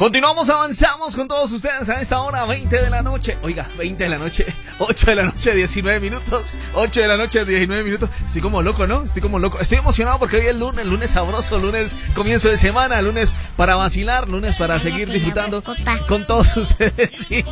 Continuamos, avanzamos con todos ustedes a esta hora, 20 de la noche. Oiga, 20 de la noche, 8 de la noche, 19 minutos. 8 de la noche, 19 minutos. Estoy como loco, ¿no? Estoy emocionado porque hoy es lunes sabroso, lunes comienzo de semana, lunes para vacilar, lunes para seguir disfrutando con todos ustedes. Sí.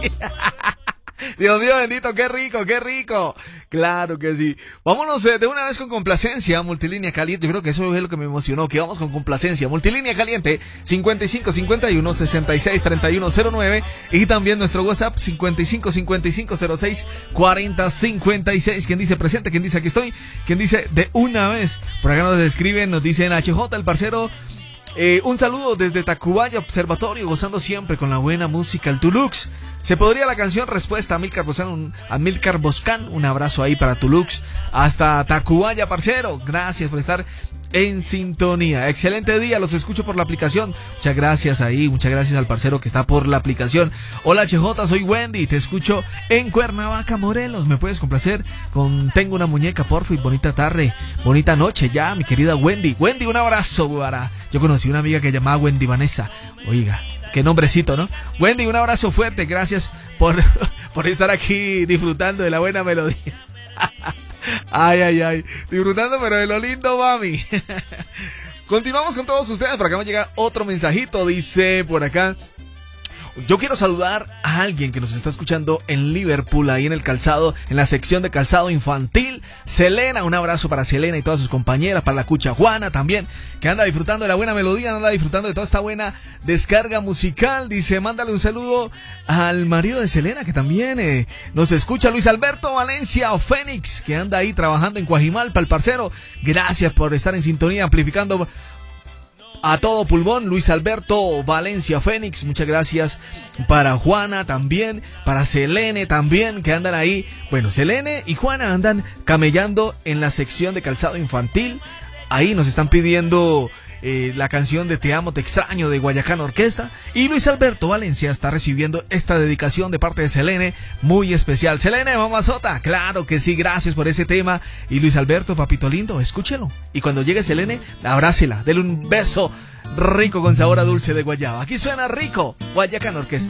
Dios mío bendito, qué rico, qué rico. Claro que sí. Vámonos de una vez con complacencia, Multilínea Caliente. Yo creo que eso es lo que me emocionó, que vamos con complacencia. Multilínea Caliente, 55 51 66 31 09. Y también nuestro WhatsApp, 55 55 06 40 56. ¿Quién dice presente? ¿Quién dice aquí estoy? ¿Quién dice de una vez? Por acá nos escriben, nos dicen HJ, el parcero. Un saludo desde Tacubaya Observatorio, gozando siempre con la buena música, el Tulux. Se podría la canción respuesta a Milcar Boscan. Un abrazo ahí para Tulux. Hasta Tacubaya, parcero. Gracias por estar en sintonía. Excelente día, los escucho por la aplicación. Muchas gracias ahí, muchas gracias al parcero que está por la aplicación. Hola HJ, soy Wendy, te escucho en Cuernavaca, Morelos. ¿Me puedes complacer con Tengo una muñeca, porfa? Y bonita tarde, bonita noche ya, mi querida Wendy. Wendy, un abrazo para... Yo conocí una amiga que llamaba Wendy Vanessa. Oiga, qué nombrecito, ¿no? Wendy, un abrazo fuerte, gracias por estar aquí disfrutando de la buena melodía. Ay, disfrutando pero de lo lindo, mami. Continuamos con todos ustedes. Por acá me llega otro mensajito. Dice por acá: yo quiero saludar a alguien que nos está escuchando en Liverpool, ahí en el calzado, en la sección de calzado infantil. Selena, un abrazo para Selena y todas sus compañeras, para la cucha Juana también, que anda disfrutando de la buena melodía, anda disfrutando de toda esta buena descarga musical. Dice, mándale un saludo al marido de Selena, que también nos escucha, Luis Alberto Valencia o Fénix, que anda ahí trabajando en Coajimalpa, el parcero. Gracias por estar en sintonía, amplificando a todo pulmón, Luis Alberto Valencia Fénix, muchas gracias para Juana también, para Selene también, que andan ahí. Bueno, Selene y Juana andan camellando en la sección de calzado infantil. Ahí nos están pidiendo la canción de Te amo, te extraño de Guayacán Orquesta. Y Luis Alberto Valencia está recibiendo esta dedicación de parte de Selene, muy especial. Selene, mamazota, claro que sí, gracias por ese tema. Y Luis Alberto, papito lindo, escúchelo. Y cuando llegue Selene, abrácela, dele un beso rico con sabor a dulce de guayaba. Aquí suena rico, Guayacán Orquesta.